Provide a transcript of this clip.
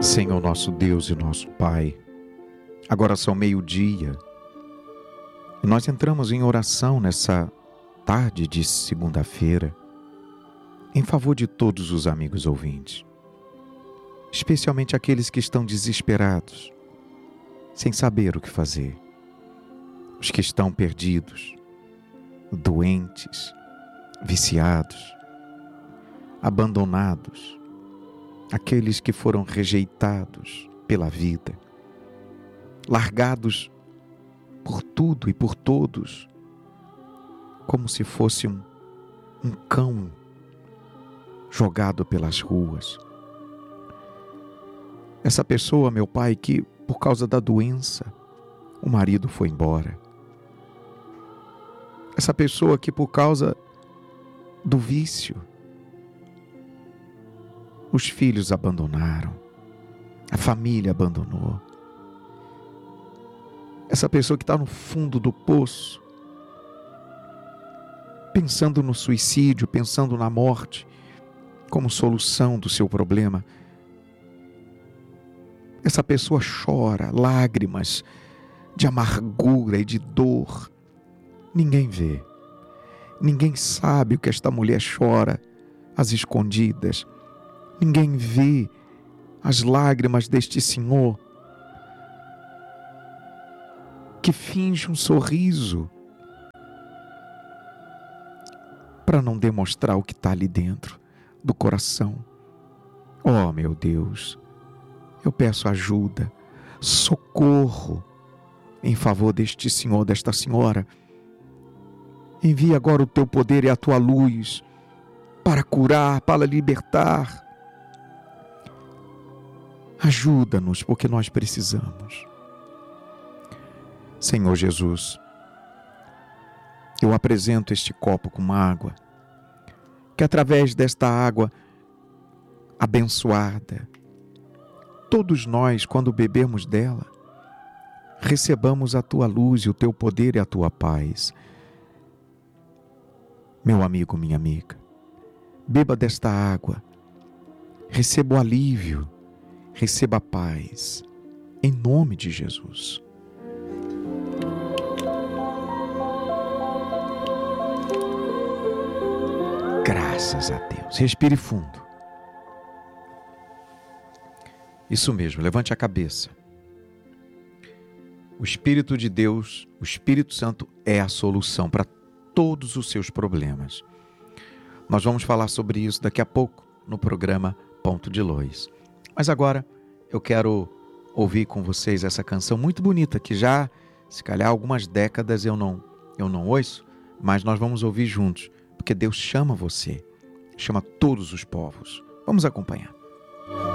Senhor nosso Deus e nosso Pai, agora são 12:00 e nós entramos em oração nessa tarde de segunda-feira em favor de todos os amigos ouvintes, especialmente aqueles que estão desesperados, sem saber o que fazer, os que estão perdidos, doentes, viciados, abandonados, aqueles que foram rejeitados pela vida, largados por tudo e por todos, como se fosse um cão jogado pelas ruas. Essa pessoa, meu Pai, que por causa da doença, o marido foi embora. Essa pessoa que por causa do vício, os filhos abandonaram, a família abandonou. Essa pessoa que está no fundo do poço, pensando no suicídio, pensando na morte como solução do seu problema. Essa pessoa chora lágrimas de amargura e de dor. Ninguém vê, ninguém sabe o que esta mulher chora às escondidas. Ninguém vê as lágrimas deste senhor que finge um sorriso para não demonstrar o que está ali dentro do coração. Oh, meu Deus, eu peço ajuda, socorro em favor deste senhor, desta senhora. Envia agora o teu poder e a tua luz para curar, para libertar. Ajuda-nos, porque nós precisamos. Senhor Jesus, eu apresento este copo com água, que através desta água abençoada, todos nós, quando bebemos dela, recebamos a tua luz e o teu poder e a tua paz. Meu amigo, minha amiga, beba desta água, receba o alívio, receba a paz, em nome de Jesus. Graças a Deus. Respire fundo. Isso mesmo, levante a cabeça. O Espírito de Deus, o Espírito Santo é a solução para todos os seus problemas. Nós vamos falar sobre isso daqui a pouco no programa Ponto de Luz. Mas agora eu quero ouvir com vocês essa canção muito bonita que já, se calhar, algumas décadas eu não ouço, mas nós vamos ouvir juntos, porque Deus chama você, chama todos os povos. Vamos acompanhar.